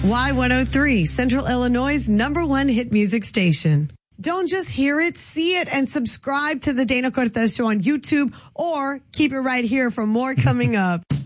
Y103, Central Illinois' #1 hit music station. Don't just hear it, see it, and subscribe to the Dana Cortez Show on YouTube, or keep it right here for more coming up.